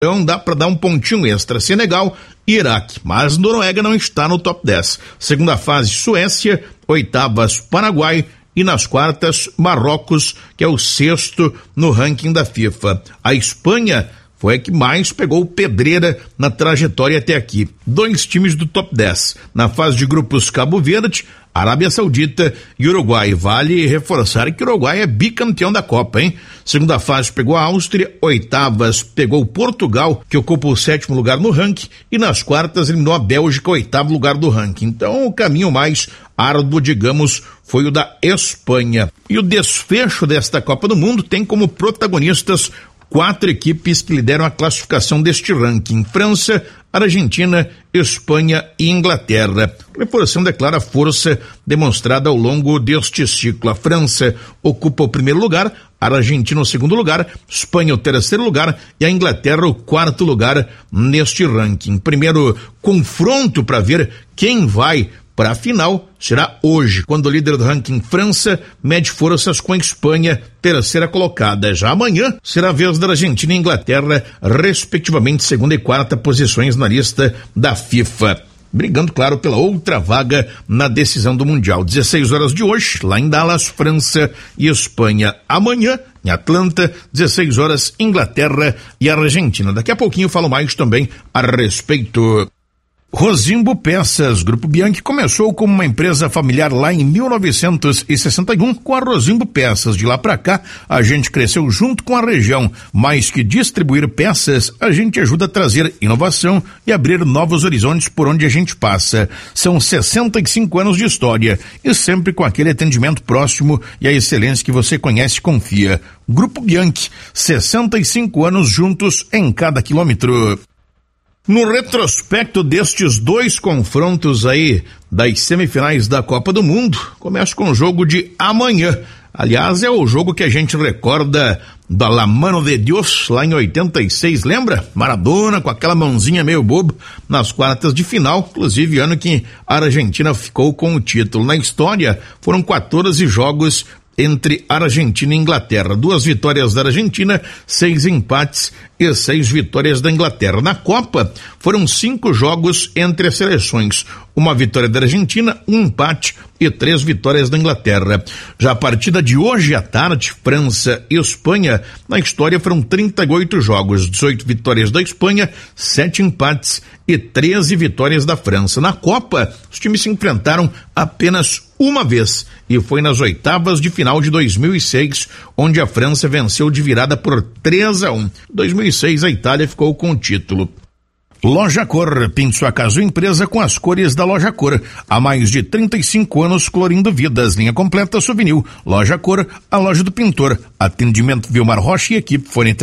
Então dá para dar um pontinho extra. Senegal e Iraque, mas Noruega não está no top 10. Segunda fase, Suécia, oitavas, Paraguai e nas quartas, Marrocos, que é o sexto no ranking da FIFA. A Espanha foi a que mais pegou pedreira na trajetória até aqui. 2 times do top 10. Na fase de grupos, Cabo Verde, Arábia Saudita e Uruguai. Vale reforçar que o Uruguai é bicampeão da Copa, hein? Segunda fase pegou a Áustria, oitavas pegou Portugal, que ocupa o 7º lugar no ranking, e nas quartas eliminou a Bélgica, 8º lugar do ranking. Então o caminho mais árduo, digamos, foi o da Espanha. E o desfecho desta Copa do Mundo tem como protagonistas 4 equipes que lideram a classificação deste ranking: França, Argentina, Espanha e Inglaterra. Reforçando, é claro, a força demonstrada ao longo deste ciclo. A França ocupa o 1º lugar, a Argentina o 2º lugar, Espanha o 3º lugar e a Inglaterra o 4º lugar neste ranking. Primeiro confronto para ver quem vai para a final será hoje, quando o líder do ranking, França, mede forças com a Espanha, 3ª colocada. Já amanhã será a vez da Argentina e Inglaterra, respectivamente 2ª e 4ª posições na lista da FIFA, brigando, claro, pela outra vaga na decisão do Mundial. 16 horas de hoje, lá em Dallas, França e Espanha. Amanhã, em Atlanta, 16 horas, Inglaterra e Argentina. Daqui a pouquinho eu falo mais também a respeito. Rosimbo Peças. Grupo Bianchi começou como uma empresa familiar lá em 1961 com a Rosimbo Peças. De lá para cá, a gente cresceu junto com a região. Mais que distribuir peças, a gente ajuda a trazer inovação e abrir novos horizontes por onde a gente passa. São 65 anos de história e sempre com aquele atendimento próximo e a excelência que você conhece e confia. Grupo Bianchi, 65 anos juntos em cada quilômetro. No retrospecto destes 2 confrontos aí das semifinais da Copa do Mundo, começa com o jogo de amanhã. Aliás, é o jogo que a gente recorda da La Mano de Dios, lá em 86, lembra? Maradona com aquela mãozinha meio bobo nas quartas de final, inclusive ano que a Argentina ficou com o título. Na história, foram 14 jogos entre Argentina e Inglaterra, 2 vitórias da Argentina, 6 empates e 6 vitórias da Inglaterra. Na Copa, foram 5 jogos entre as seleções, 1 vitória da Argentina, 1 empate e 3 vitórias da Inglaterra. Já a partida de hoje à tarde, França e Espanha, na história foram 38 jogos, 18 vitórias da Espanha, 7 empates e 13 vitórias da França. Na Copa, os times se enfrentaram apenas uma vez, e foi nas oitavas de final de 2006, onde a França venceu de virada por 3-1. Em 2006, a Itália ficou com o título. Loja Cor, pinte sua casa ou empresa com as cores da Loja Cor. Há mais de 35 anos colorindo vidas, linha completa Souvenir. Loja Cor, a loja do pintor. Atendimento Vilmar Rocha e equipe, fone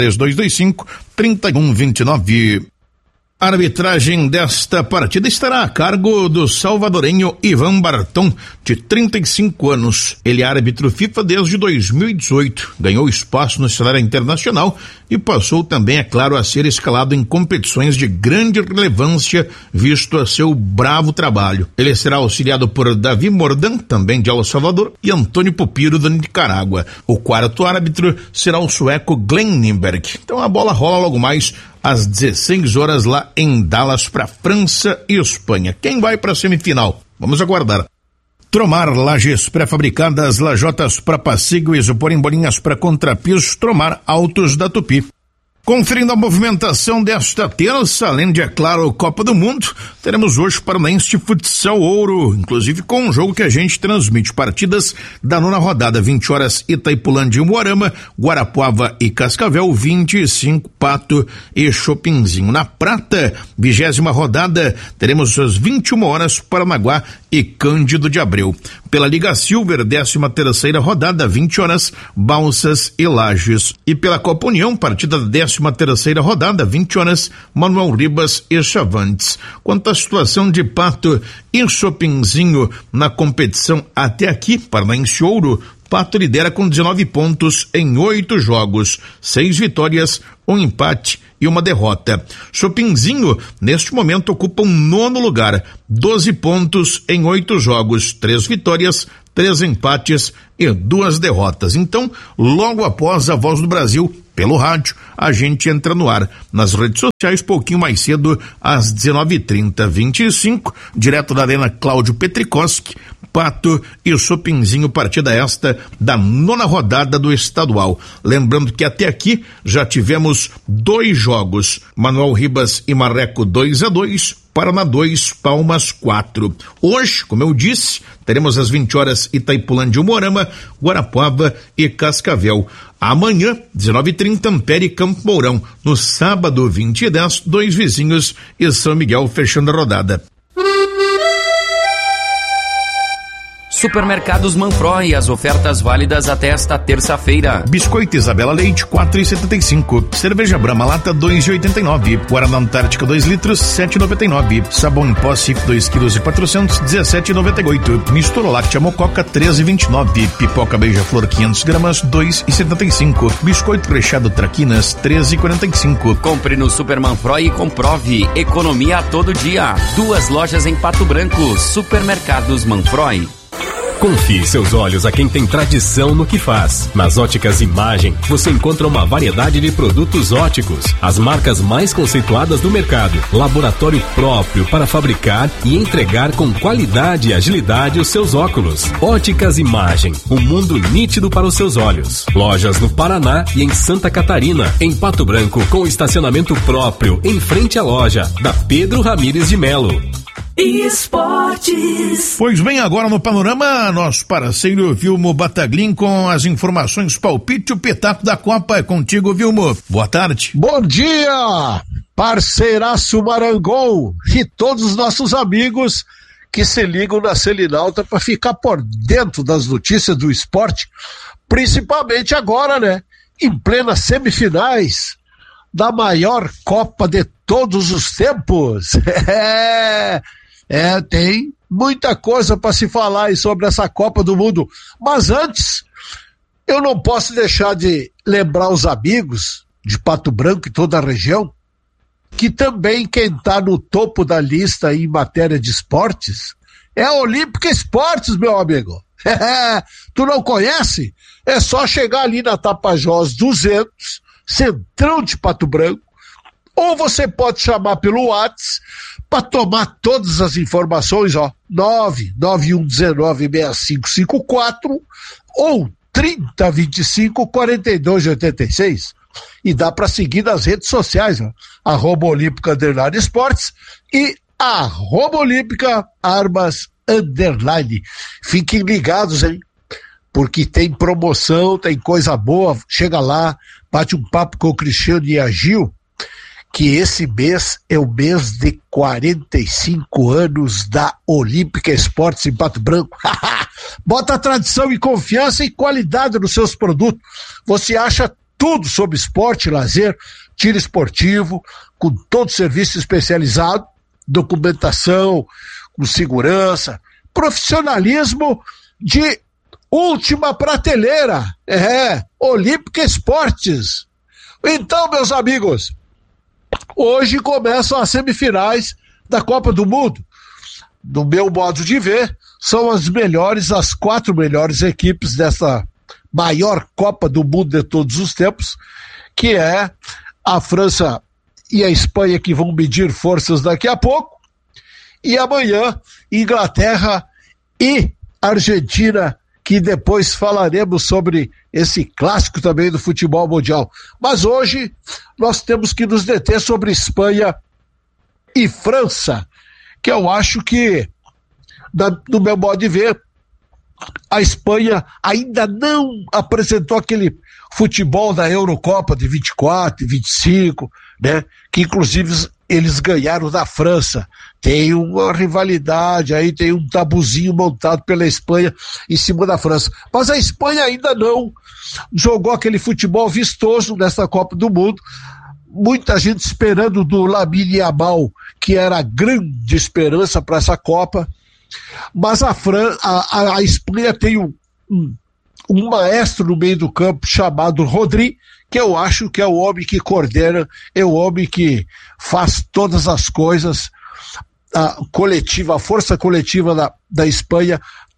3225-3129. A arbitragem desta partida estará a cargo do salvadorenho Ivan Barton, de 35 anos. Ele é árbitro FIFA desde 2018, ganhou espaço no cenário internacional e passou também, é claro, a ser escalado em competições de grande relevância, visto a seu bravo trabalho. Ele será auxiliado por Davi Mordan, também de El Salvador, e Antônio Pupiro, da Nicarágua. O 4º árbitro será o sueco Glenn Nimberg. Então a bola rola logo mais às 16 horas lá em Dallas para França e Espanha. Quem vai para a semifinal? Vamos aguardar. Tromar, lajes pré-fabricadas, lajotas para passigo, isopor em bolinhas para contrapiso, Tromar Autos da Tupi. Conferindo a movimentação desta terça, além de, é claro, Copa do Mundo, teremos hoje Paranaense Futsal Ouro, inclusive com um jogo que a gente transmite, partidas da 9ª rodada, 20 horas Itaipulândia e Umuarama, Guarapuava e Cascavel, 25 Pato e Chopinzinho. Na prata, 20ª rodada, teremos às 21 horas Paranaguá e Cândido de Abreu. Pela Liga Silver, 13ª rodada, 20 horas Balsas e Lages. E pela Copa União, partida da 13ª rodada, 20 horas, Manuel Ribas e Chavantes. Quanto à situação de Pato e Chopinzinho na competição até aqui, Paranaense Ouro, Pato lidera com 19 pontos em 8 jogos, 6 vitórias, 1 empate e 1 derrota. Chopinzinho, neste momento, ocupa o 9º lugar, 12 pontos em 8 jogos, 3 vitórias, 3 empates e 2 derrotas. Então, logo após a Voz do Brasil, pelo rádio, a gente entra no ar nas redes sociais pouquinho mais cedo, às 19h30, 25, direto da Arena Cláudio Petrikoski, Pato e Chopinzinho, partida esta da 9ª rodada do estadual. Lembrando que até aqui já tivemos 2 jogos, Manuel Ribas e Marreco 2-2, Paraná 2, Palmas 4. Hoje, como eu disse, teremos às 20 horas Itaipulândia e Umuarama, Guarapuava e Cascavel. Amanhã, 19h30, Ampere e Campo Mourão. No sábado, 20h10, Dois Vizinhos e São Miguel fechando a rodada. Supermercados Manfroy, as ofertas válidas até esta terça-feira. Biscoito Isabela Leite, 4,75. Cerveja Brahma Lata, 2,89. Guaraná Antártica, 2 litros, 7,99. Sabão em pó Cif, 2 quilos e 400, 17,98. Mistura Láctea Mococa, 13,29. Pipoca Beija-Flor, 500 gramas, 2,75. Biscoito recheado Traquinas, 13,45. Compre no Super Manfroy e comprove. Economia a todo dia. 2 lojas em Pato Branco. Supermercados Manfroy. Confie seus olhos a quem tem tradição no que faz. Nas Óticas Imagem, você encontra uma variedade de produtos óticos, as marcas mais conceituadas do mercado, laboratório próprio para fabricar e entregar com qualidade e agilidade os seus óculos. Óticas Imagem, um mundo nítido para os seus olhos. Lojas no Paraná e em Santa Catarina, em Pato Branco, com estacionamento próprio em frente à loja da Pedro Ramires de Melo. Esportes. Pois bem, agora no panorama, nosso parceiro Vilmo Bataglin com as informações, palpite, o petaco da Copa. É contigo, Vilmo. Boa tarde. Bom dia, parceiraço Marangol e todos os nossos amigos que se ligam na Selinalta para ficar por dentro das notícias do esporte, principalmente agora, né? Em plenas semifinais da maior Copa de todos os tempos. Tem muita coisa para se falar aí sobre essa Copa do Mundo. Mas antes, eu não posso deixar de lembrar os amigos de Pato Branco e toda a região que também quem está no topo da lista em matéria de esportes é a Olímpica Esportes, meu amigo. Tu não conhece? É só chegar ali na Tapajós 200, centrão de Pato Branco, ou você pode chamar pelo WhatsApp para tomar todas as informações, 991196554 ou 3025-4286. E dá para seguir nas redes sociais, @Olímpica _Esportes e @Olímpica Armas _. Fiquem ligados, hein? Porque tem promoção, tem coisa boa. Chega lá, bate um papo com o Cristiano e a Gil, que esse mês é o mês de 45 anos da Olímpica Esportes em Pato Branco. Bota tradição e confiança e qualidade nos seus produtos. Você acha tudo sobre esporte, lazer, tiro esportivo, com todo serviço especializado, documentação, com segurança, profissionalismo de última prateleira. Olímpica Esportes. Então, meus amigos, hoje começam as semifinais da Copa do Mundo. No meu modo de ver, são as 4 melhores equipes dessa maior Copa do Mundo de todos os tempos, que é a França e a Espanha, que vão medir forças daqui a pouco, e amanhã Inglaterra e Argentina, que depois falaremos sobre esse clássico também do futebol mundial. Mas hoje nós temos que nos deter sobre Espanha e França, que eu acho que, no meu modo de ver, a Espanha ainda não apresentou aquele futebol da Eurocopa de 24 e 25, né? Que inclusive eles ganharam da França. Tem uma rivalidade aí, tem um tabuzinho montado pela Espanha em cima da França. Mas a Espanha ainda não jogou aquele futebol vistoso nessa Copa do Mundo. Muita gente esperando do Lamine Yamal, que era a grande esperança para essa Copa. Mas a Espanha tem um maestro no meio do campo chamado Rodri, que eu acho que é o homem que coordena, é o homem que faz todas as coisas. A força coletiva da Espanha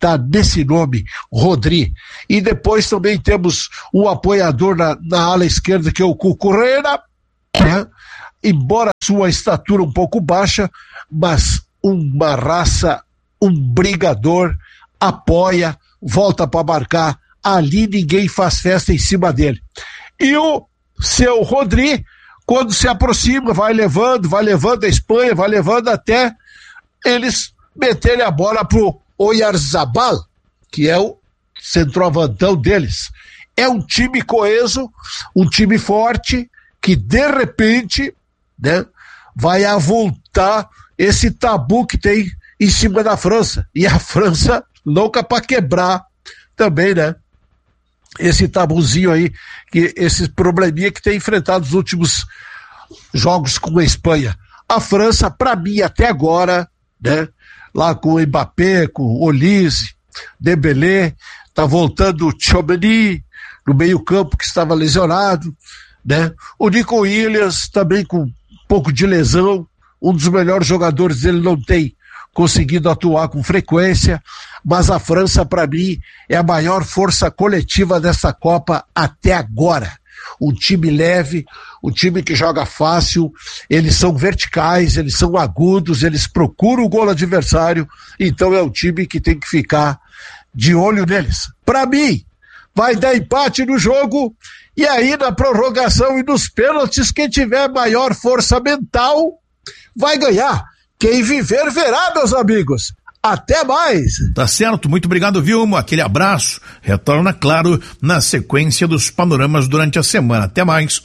tá nesse nome, Rodri. E depois também temos um apoiador na ala esquerda, que é o Cucurella, né? Embora sua estatura um pouco baixa, mas uma raça, um brigador, apoia, volta para marcar, ali ninguém faz festa em cima dele. E o seu Rodri, quando se aproxima, vai levando a Espanha, vai levando até eles meterem a bola pro Oyarzabal, que é o centroavantão deles. É um time coeso, um time forte, que de repente, né, vai avultar esse tabu que tem em cima da França. E a França louca para quebrar também, né? Esse tabuzinho aí, esse probleminha que tem enfrentado os últimos jogos com a Espanha. A França, para mim, até agora, né? Lá com o Mbappé, com o Olise, Dembélé, tá voltando o Tchouaméni no meio-campo, que estava lesionado, né? O Nico Williams também com um pouco de lesão, um dos melhores jogadores dele não tem conseguido atuar com frequência, mas a França, para mim, é a maior força coletiva dessa Copa até agora. Um time leve, um time que joga fácil, eles são verticais, eles são agudos, eles procuram o gol adversário, então é um time que tem que ficar de olho neles. Para mim, vai dar empate no jogo, e aí na prorrogação e nos pênaltis, quem tiver maior força mental vai ganhar. Quem viver verá, meus amigos. Até mais. Tá certo, muito obrigado, Vilmo. Aquele abraço. Retorna, claro, na sequência dos panoramas durante a semana. Até mais.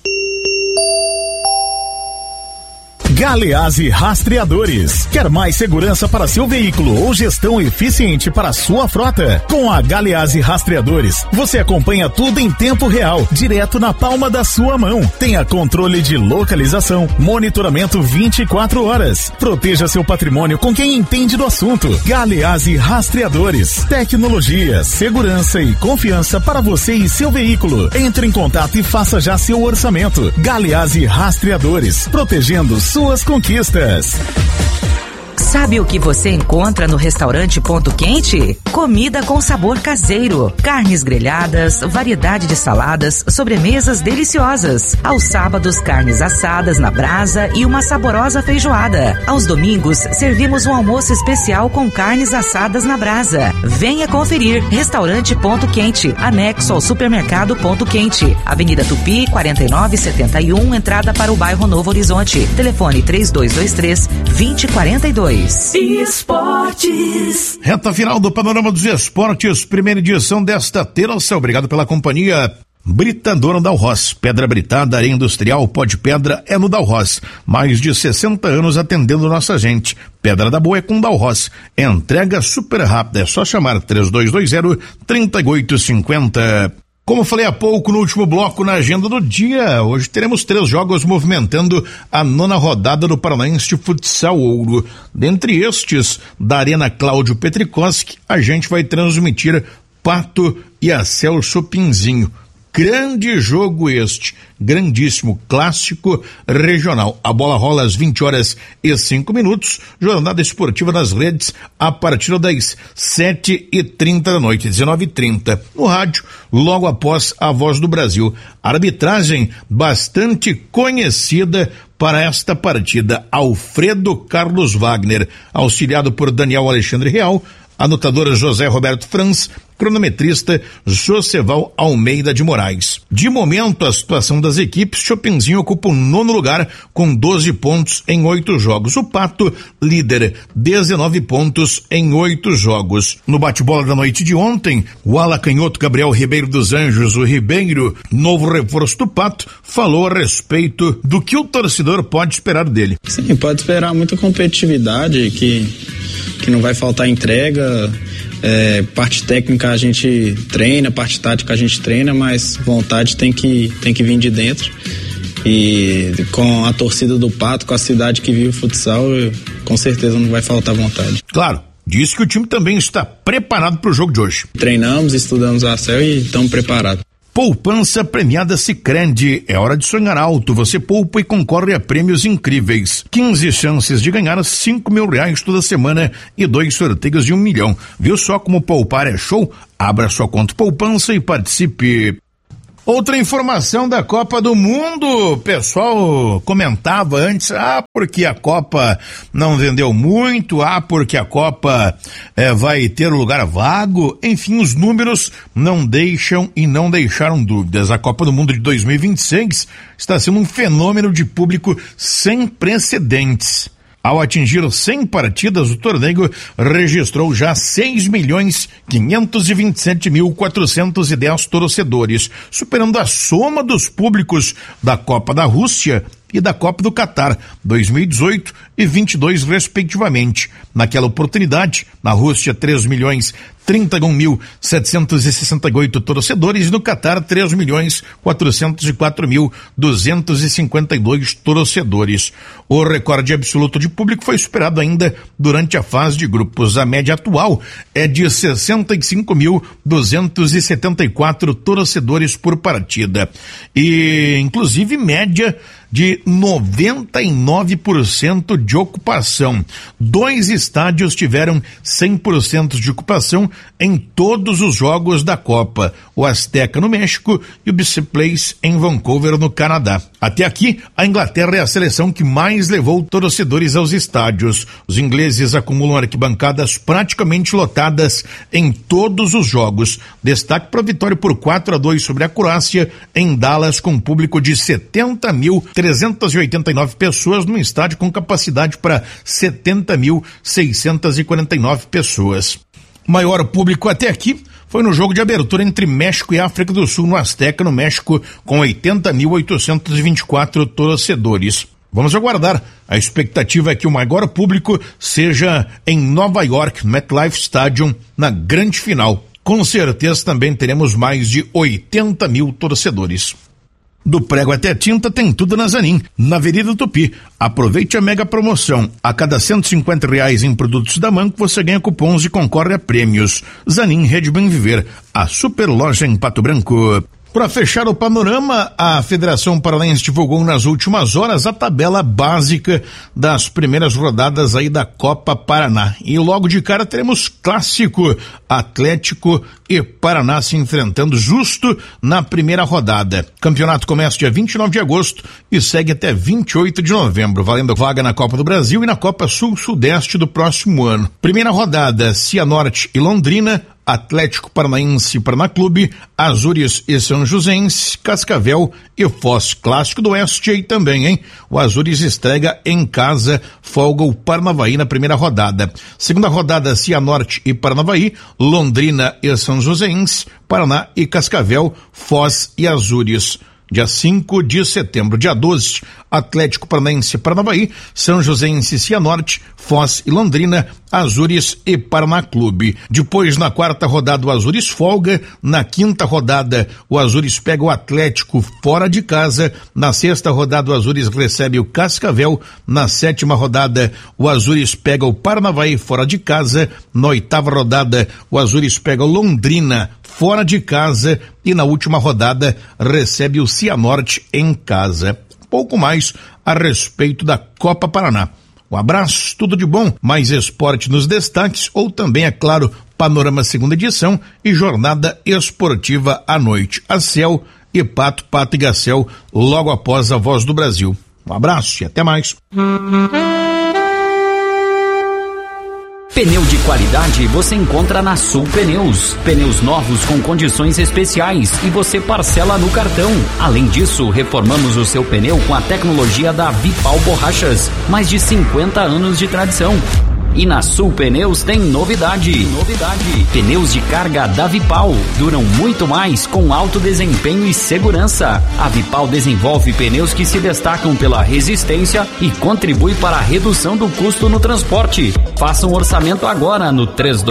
Galeazzi Rastreadores. Quer mais segurança para seu veículo ou gestão eficiente para sua frota? Com a Galeazzi Rastreadores, você acompanha tudo em tempo real, direto na palma da sua mão. Tenha controle de localização, monitoramento 24 horas. Proteja seu patrimônio com quem entende do assunto. Galeazzi Rastreadores. Tecnologia, segurança e confiança para você e seu veículo. Entre em contato e faça já seu orçamento. Galeazzi Rastreadores. Protegendo suas conquistas. Sabe o que você encontra no restaurante Ponto Quente? Comida com sabor caseiro, carnes grelhadas, variedade de saladas, sobremesas deliciosas. Aos sábados, carnes assadas na brasa e uma saborosa feijoada. Aos domingos, servimos um almoço especial com carnes assadas na brasa. Venha conferir. Restaurante Ponto Quente, anexo ao supermercado Ponto Quente. Avenida Tupi, 4971, entrada para o bairro Novo Horizonte. Telefone 3223-2042. Esportes. Reta final do Panorama dos Esportes, primeira edição desta terça. Obrigado pela companhia. Britador Dalhoz, pedra britada, areia industrial, pó de pedra é no Dalhoz. Mais de 60 anos atendendo nossa gente. Pedra da boa é com Dalhoz. Entrega super rápida, é só chamar 3220-3850. Como falei há pouco no último bloco na agenda do dia, hoje teremos 3 jogos movimentando a 9ª rodada do Paranaense Futsal Ouro. Dentre estes, da Arena Cláudio Petrikoski, a gente vai transmitir Pato e a Celso Pinzinho. Grande jogo este, grandíssimo, clássico regional. A bola rola às 20h05, jornada esportiva nas redes a partir das 7h30 da noite, 19h30. No rádio, logo após a Voz do Brasil. Arbitragem bastante conhecida para esta partida. Alfredo Carlos Wagner, auxiliado por Daniel Alexandre Real, anotadora José Roberto Franz, cronometrista Joseval Almeida de Moraes. De momento, a situação das equipes, Chopinzinho ocupa o 9º lugar com 12 pontos em 8 jogos. O Pato, líder, 19 pontos em 8 jogos. No bate-bola da noite de ontem, o ala canhoto Gabriel Ribeiro dos Anjos, o Ribeiro, novo reforço do Pato, falou a respeito do que o torcedor pode esperar dele. Sim, pode esperar muita competitividade, que não vai faltar entrega. Parte técnica a gente treina, parte tática a gente treina, mas vontade tem que vir de dentro. E com a torcida do Pato, com a cidade que vive o futsal, com certeza não vai faltar vontade. Claro, diz que o time também está preparado para o jogo de hoje. Treinamos, estudamos a CEL e estamos preparados. Poupança premiada Sicredi. É hora de sonhar alto. Você poupa e concorre a prêmios incríveis. 15 chances de ganhar R$5.000 toda semana e 2 sorteios de R$1 milhão. Viu só como poupar é show? Abra sua conta poupança e participe. Outra informação da Copa do Mundo, o pessoal comentava antes, porque a Copa não vendeu muito, porque a Copa vai ter lugar vago, enfim, os números não deixam e não deixaram dúvidas. A Copa do Mundo de 2026 está sendo um fenômeno de público sem precedentes. Ao atingir 100 partidas, o torneio registrou já 6.527.410 torcedores, superando a soma dos públicos da Copa da Rússia e da Copa do Catar, 2018 e 22 respectivamente. Naquela oportunidade, na Rússia, 3.031.768 torcedores e no Catar, 3.404.252 torcedores. O recorde absoluto de público foi superado ainda durante a fase de grupos. A média atual é de 65.274 torcedores por partida. E, inclusive, média de 99% de ocupação. 2 estádios tiveram 100% de ocupação em todos os jogos da Copa: o Azteca no México e o BC Place em Vancouver, no Canadá. Até aqui, a Inglaterra é a seleção que mais levou torcedores aos estádios. Os ingleses acumulam arquibancadas praticamente lotadas em todos os jogos. Destaque para a vitória por 4-2 sobre a Croácia em Dallas, com público de 70.389 pessoas num estádio com capacidade para 70.649 pessoas. Maior público até aqui foi no jogo de abertura entre México e África do Sul, no Azteca, no México, com 80.824 torcedores. Vamos aguardar. A expectativa é que o maior público seja em Nova York, no MetLife Stadium, na grande final. Com certeza também teremos mais de 80.000 torcedores. Do prego até tinta tem tudo na Zanin, na Avenida Tupi. Aproveite a mega promoção. A cada R$150 em produtos da Manco, você ganha cupons e concorre a prêmios. Zanin, Rede Bem Viver, a super loja em Pato Branco. Para fechar o panorama, a Federação Paranaense divulgou nas últimas horas a tabela básica das primeiras rodadas aí da Copa Paraná. E logo de cara teremos clássico: Atlético e Paraná se enfrentando justo na primeira rodada. O campeonato começa dia 29 de agosto e segue até 28 de novembro, valendo vaga na Copa do Brasil e na Copa Sul-Sudeste do próximo ano. Primeira rodada: Cianorte e Londrina, Atlético Paranaense e Paraná Clube, Azures e São Joséense, Cascavel e Foz. Clássico do Oeste aí também, hein? O Azures estreia em casa, folga o Paranavaí na primeira rodada. Segunda rodada, Cianorte e Paranavaí, Londrina e São Joséense, Paraná e Cascavel, Foz e Azures. Dia 5 de setembro. Dia 12, Atlético Paranaense e Paranavaí, São Joséense e Cianorte, Foz e Londrina, Azures e Paraná Clube. Depois, na quarta rodada, o Azures folga. Na quinta rodada, o Azures pega o Atlético fora de casa. Na sexta rodada, o Azures recebe o Cascavel. Na sétima rodada, o Azures pega o Paranavaí fora de casa. Na oitava rodada, o Azures pega o Londrina fora de casa. E na última rodada, recebe o Cianorte em casa. Pouco mais a respeito da Copa Paraná. Um abraço, tudo de bom, mais esporte nos destaques, ou também, é claro, Panorama segunda edição e Jornada Esportiva à noite. A Cel e Pato e Gacel, logo após a Voz do Brasil. Um abraço e até mais. Pneu de qualidade você encontra na Sul Pneus. Pneus novos com condições especiais e você parcela no cartão. Além disso, reformamos o seu pneu com a tecnologia da Vipal Borrachas. Mais de 50 anos de tradição. E na Sul Pneus tem novidade. Pneus de carga da Vipal duram muito mais com alto desempenho e segurança. A Vipal desenvolve pneus que se destacam pela resistência e contribui para a redução do custo no transporte. Faça um orçamento agora no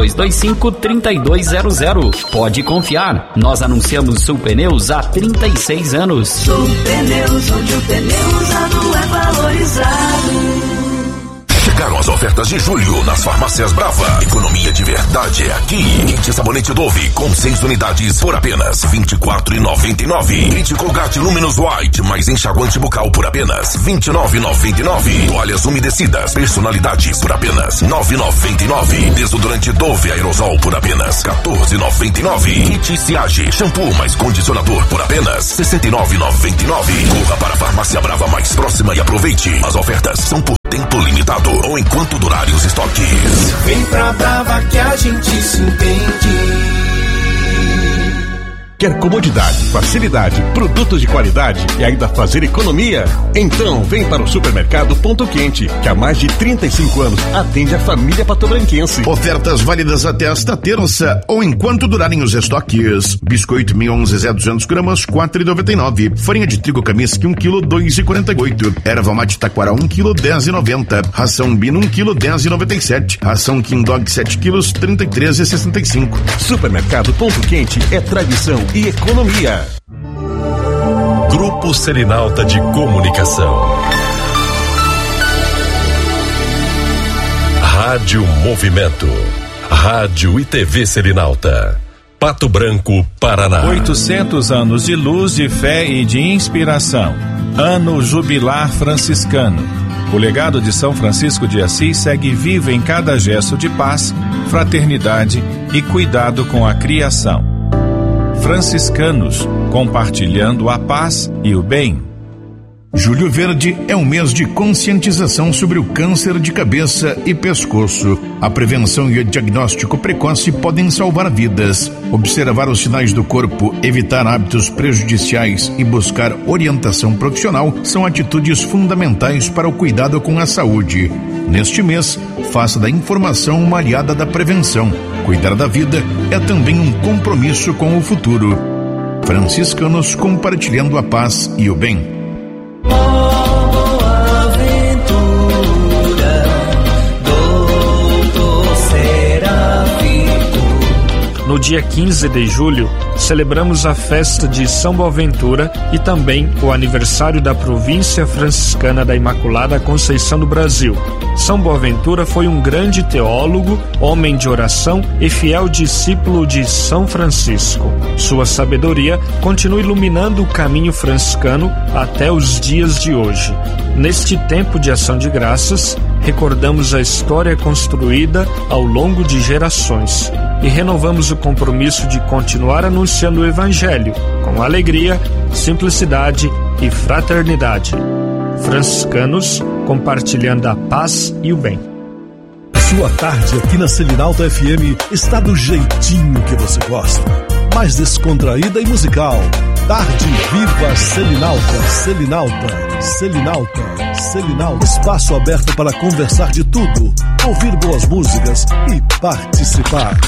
3225-3200. Pode confiar, nós anunciamos Sul Pneus há 36 anos. Sul Pneus, onde o pneu usado é valorizado. Chegaram as ofertas ofertas de julho nas farmácias Brava. Economia de verdade é aqui. Kit sabonete Dove com 6 unidades por apenas R$ 24,99. Kit Colgate Luminous White mais enxaguante bucal por apenas R$ 29,99. Toalhas umedecidas personalidades por apenas R$ 9,99. Desodorante Dove Aerosol por apenas R$ 14,99. Kit Siage shampoo mais condicionador por apenas R$ 69,99. Corra para a farmácia Brava mais próxima e aproveite. As ofertas são por tempo limitado ou enquanto durarem os estoques. Vem pra Brava que a gente se entende. Quer comodidade, facilidade, produtos de qualidade e ainda fazer economia? Então vem para o Supermercado Ponto Quente, que há mais de 35 anos atende a família patobranquense. Ofertas válidas até esta terça ou enquanto durarem os estoques. Biscoito 1011 Zé 200 gramas, 4,99. Farinha de trigo Kaminsky 1 kg, 2,48. Erva mate taquara 1 kg, 10,90. Ração Bino 1 kg, 10,97. Ração King Dog 7 kg, 33,65. Supermercado Ponto Quente é tradição e economia. Grupo Selinalta de Comunicação. Rádio Movimento. Rádio e TV Selinalta. Pato Branco, Paraná. 800 anos de luz, de fé e de inspiração. Ano Jubilar Franciscano. O legado de São Francisco de Assis segue vivo em cada gesto de paz, fraternidade e cuidado com a criação. Franciscanos, compartilhando a paz e o bem. Julho Verde é um mês de conscientização sobre o câncer de cabeça e pescoço. A prevenção e o diagnóstico precoce podem salvar vidas. Observar os sinais do corpo, evitar hábitos prejudiciais e buscar orientação profissional são atitudes fundamentais para o cuidado com a saúde. Neste mês, faça da informação uma aliada da prevenção. Cuidar da vida é também um compromisso com o futuro. Franciscanos compartilhando a paz e o bem. No dia 15 de julho, celebramos a festa de São Boaventura e também o aniversário da província franciscana da Imaculada Conceição do Brasil. São Boaventura foi um grande teólogo, homem de oração e fiel discípulo de São Francisco. Sua sabedoria continua iluminando o caminho franciscano até os dias de hoje. Neste tempo de ação de graças, recordamos a história construída ao longo de gerações e renovamos o compromisso de continuar anunciando o Evangelho com alegria, simplicidade e fraternidade. Franciscanos, compartilhando a paz e o bem. Sua tarde aqui na Selinalta FM está do jeitinho que você gosta, mais descontraída e musical. Tarde Viva Selinalta, Selinalta, Selinalta, Selinalta. Espaço aberto para conversar de tudo, ouvir boas músicas e participar.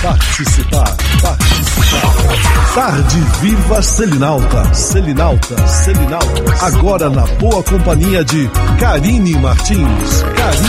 Tarde Viva Selinalta, Selinalta, Selinalta. Agora na boa companhia de Karine Martins.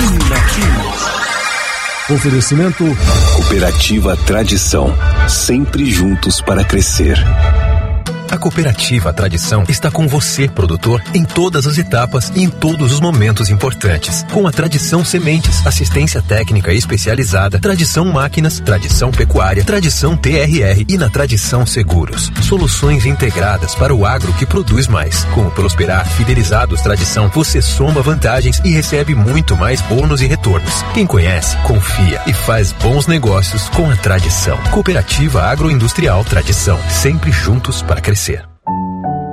Oferecimento Cooperativa Tradição, sempre juntos para crescer. A Cooperativa Tradição está com você, produtor, em todas as etapas e em todos os momentos importantes. Com a Tradição Sementes, assistência técnica especializada, Tradição Máquinas, Tradição Pecuária, Tradição TRR e na Tradição Seguros. Soluções integradas para o agro que produz mais. Com o Prosperar Fidelizados Tradição, você soma vantagens e recebe muito mais bônus e retornos. Quem conhece, confia e faz bons negócios com a Tradição. Cooperativa Agroindustrial Tradição, sempre juntos para crescer.